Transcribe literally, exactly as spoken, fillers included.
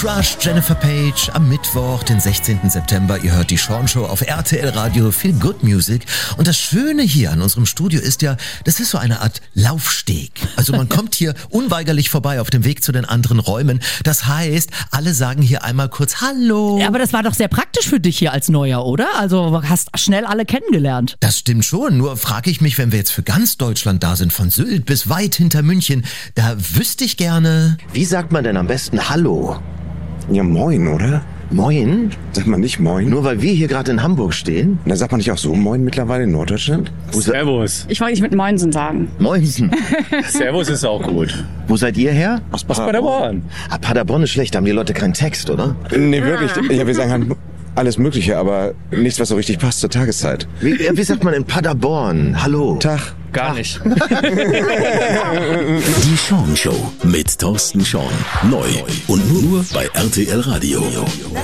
Crush, Jennifer Page am Mittwoch, den sechzehnten September. Ihr hört die Sean Show auf R T L Radio, Feel Good Music. Und das Schöne hier an unserem Studio ist ja, das ist so eine Art Laufsteg. Also man kommt hier unweigerlich vorbei auf dem Weg zu den anderen Räumen. Das heißt, alle sagen hier einmal kurz Hallo. Ja, aber das war doch sehr praktisch für dich hier als Neuer, oder? Also hast schnell alle kennengelernt. Das stimmt schon, nur frage ich mich, wenn wir jetzt für ganz Deutschland da sind, von Sylt bis weit hinter München, da wüsste ich gerne... Wie sagt man denn am besten Hallo? Ja, moin, oder? Moin? Sagt man nicht moin? Nur weil wir hier gerade in Hamburg stehen? Da sagt man nicht auch so moin mittlerweile in Norddeutschland? Servus. Ich wollte nicht mit Moinsen sagen. Moinsen. Servus ist auch gut. Wo seid ihr her? Aus Aus Paderborn. Ah, Paderborn ist schlecht, da haben die Leute keinen Text, oder? Nee, wirklich. Ja, wir sagen halt alles Mögliche, aber nichts, was so richtig passt zur Tageszeit. Wie, wie sagt man in Paderborn? Hallo? Tag. Gar nicht. Die Sean Show mit Thorsten Sean. Neu und nur bei R T L Radio.